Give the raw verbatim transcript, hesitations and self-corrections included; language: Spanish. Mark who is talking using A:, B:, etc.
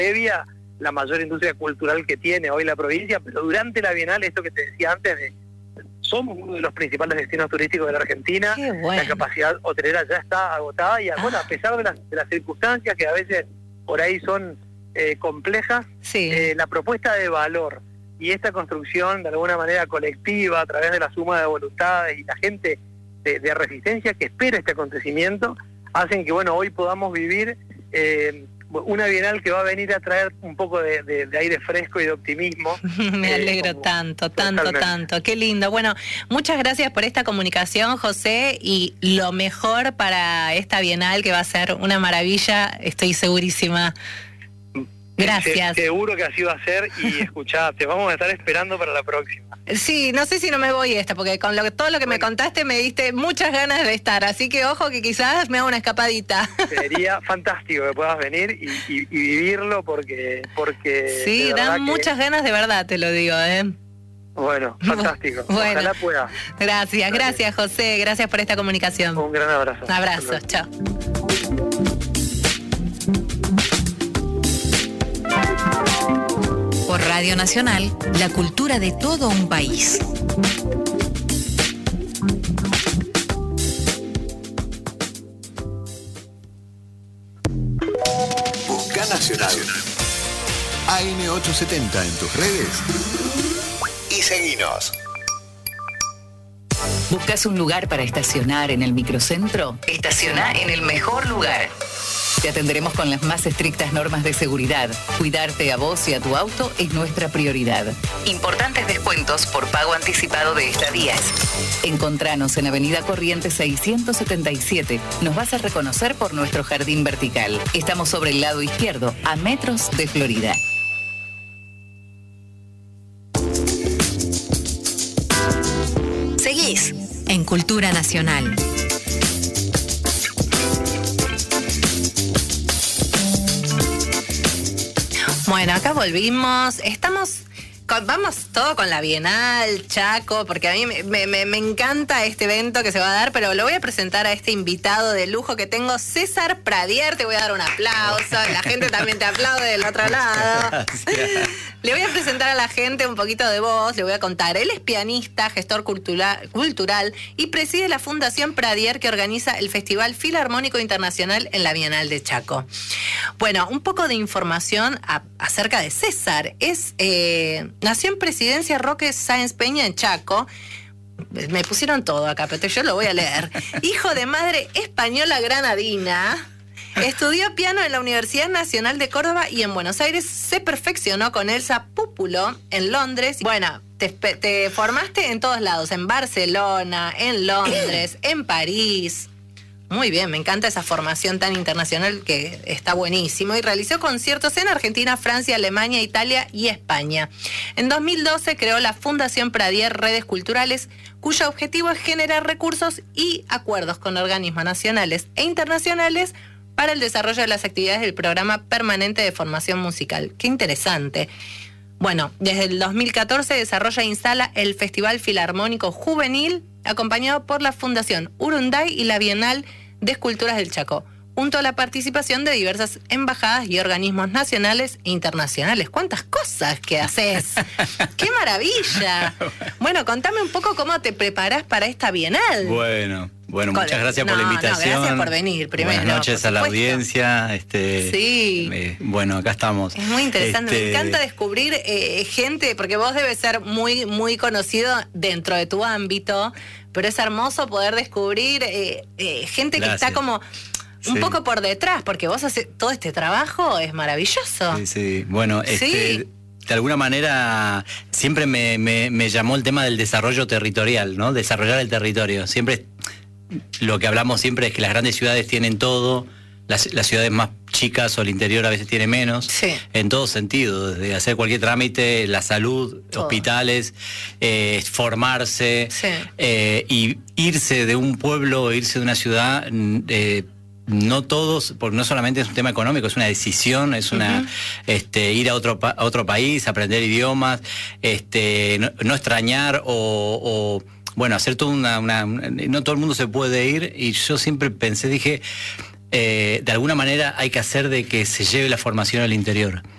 A: previa, la mayor industria cultural que tiene hoy la provincia, pero durante la Bienal, esto que te decía antes, de, somos uno de los principales destinos turísticos de la Argentina.
B: Qué bueno.
A: La capacidad hotelera ya está agotada y, bueno, a pesar de las, de las circunstancias que a veces por ahí son eh, complejas,
B: sí.
A: eh, la propuesta de valor y esta construcción de alguna manera colectiva a través de la suma de voluntades y la gente de, de resistencia que espera este acontecimiento, hacen que, bueno, hoy podamos vivir eh, una Bienal que va a venir a traer un poco de, de, de aire fresco y de optimismo.
B: Me alegro eh, como, tanto, tanto, totalmente. tanto. Qué lindo. Bueno, muchas gracias por esta comunicación, José, y lo mejor para esta Bienal, que va a ser una maravilla, estoy segurísima. Gracias.
A: Se, seguro que así va a ser, y escuchá, te vamos a estar esperando para la próxima.
B: Sí, no sé si no me voy esta, porque con lo que, todo lo que bueno. me contaste me diste muchas ganas de estar, así que ojo que quizás me haga una escapadita.
A: Sería fantástico que puedas venir y, y, y vivirlo, porque... porque
B: sí, dan que... muchas ganas, de verdad, te lo digo, ¿eh?
A: Bueno, fantástico.
B: Bueno,
A: ojalá pueda.
B: Gracias, gracias, José, gracias por esta comunicación.
A: Un gran abrazo.
B: Un abrazo, chao.
C: Por Radio Nacional, la cultura de todo un país.
D: Busca Nacional. A M ochocientos setenta en tus redes y seguinos.
C: ¿Buscas un lugar para estacionar en el microcentro? Estaciona en el mejor lugar. Te atenderemos con las más estrictas normas de seguridad. Cuidarte a vos y a tu auto es nuestra prioridad. Importantes descuentos por pago anticipado de estadías. Encontranos en Avenida Corrientes seiscientos setenta y siete. Nos vas a reconocer por nuestro jardín vertical. Estamos sobre el lado izquierdo, a metros de Florida. Seguís en Cultura Nacional.
B: Bueno, acá volvimos, estamos, con, vamos todo con la Bienal, Chaco, porque a mí me, me, me encanta este evento que se va a dar, pero lo voy a presentar a este invitado de lujo que tengo, César Pradier. Te voy a dar un aplauso, la gente también te aplaude del otro lado. Gracias. Le voy a presentar a la gente un poquito de voz, le voy a contar. Él es pianista, gestor cultural, cultural y preside la Fundación Pradier, que organiza el Festival Filarmónico Internacional en la Bienal de Chaco. Bueno, un poco de información a, acerca de César. Es, eh, nació en Presidencia Roque Sáenz Peña en Chaco. Me pusieron todo acá, pero yo lo voy a leer. Hijo de madre española granadina. Estudió piano en la Universidad Nacional de Córdoba y en Buenos Aires. Se perfeccionó con Elsa Púpulo en Londres. Bueno, te, te formaste en todos lados, en Barcelona, en Londres, en París. Muy bien, me encanta esa formación tan internacional, que está buenísimo. Y realizó conciertos en Argentina, Francia, Alemania, Italia y España. En dos mil doce creó la Fundación Pradier Redes Culturales, cuyo objetivo es generar recursos y acuerdos con organismos nacionales e internacionales para el desarrollo de las actividades del Programa Permanente de Formación Musical. ¡Qué interesante! Bueno, desde el dos mil catorce desarrolla e instala el Festival Filarmónico Juvenil, acompañado por la Fundación Urunday y la Bienal de Esculturas del Chaco, junto a la participación de diversas embajadas y organismos nacionales e internacionales. ¡Cuántas cosas que haces! ¡Qué maravilla! Bueno, contame un poco cómo te preparás para esta Bienal.
E: Bueno, bueno,
B: Con,
E: muchas gracias
B: no,
E: por la invitación.
B: No, gracias por venir primero.
E: Buenas noches a la audiencia. Este,
B: sí.
E: Eh, bueno, acá estamos.
B: Es muy interesante.
E: Este...
B: Me encanta descubrir eh, gente, porque vos debes ser muy, muy conocido dentro de tu ámbito, pero es hermoso poder descubrir eh, eh, gente gracias. que está como un sí. poco por detrás, porque vos haces todo este trabajo, es maravilloso.
E: Sí, sí. Bueno, este,
B: sí.
E: de alguna manera siempre me, me, me llamó el tema del desarrollo territorial, ¿no? Desarrollar el territorio. Siempre, lo que hablamos siempre es que las grandes ciudades tienen todo, las, las ciudades más chicas o el interior a veces tiene menos,
B: sí.
E: en todo sentido, desde hacer cualquier trámite, la salud, todo. hospitales, eh, formarse,
B: sí.
E: eh, y irse de un pueblo, irse de una ciudad, eh, no todos, porque no solamente es un tema económico, es una decisión, es una uh-huh. este, ir a otro pa- a otro país, aprender idiomas, este, no, no extrañar o, o bueno, hacer toda una, una, una, no todo el mundo se puede ir, y yo siempre pensé, dije, eh, de alguna manera hay que hacer de que se lleve la formación al interior.